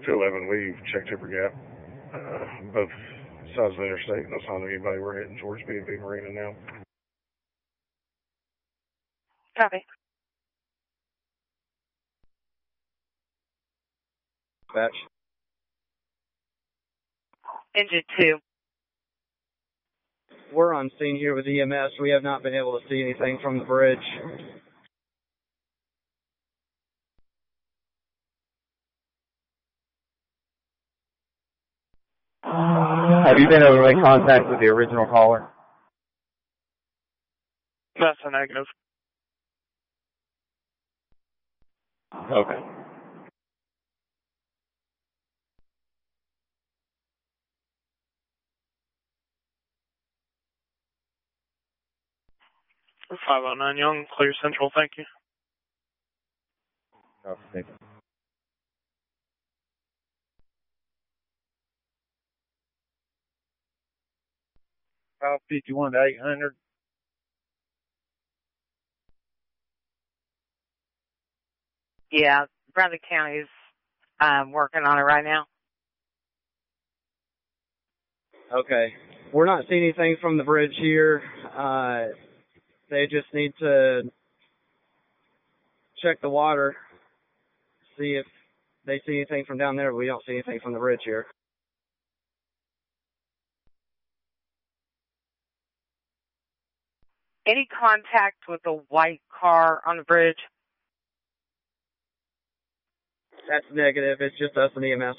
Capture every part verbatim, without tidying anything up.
two eleven, we've checked every gap, uh, both sides of the interstate. No sign of anybody. We're heading towards B and B Marina now. Copy. Batch. Engine two. We're on scene here with E M S. We have not been able to see anything from the bridge. Have you been able to make contact with the original caller? That's a negative. Okay. five oh nine Young, clear central, thank you. Oh, thank you. five fifty-one to eight hundred. Yeah, Bradley County's um, working on it right now. Okay. We're not seeing anything from the bridge here. Uh, they just need to check the water, see if they see anything from down there. We don't see anything from the bridge here. Any contact with the white car on the bridge? That's negative. It's just us and E M S.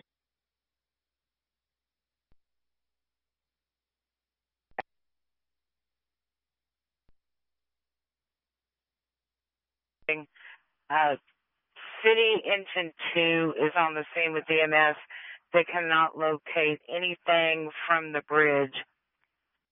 Uh, City Engine two is on the scene with E M S. They cannot locate anything from the bridge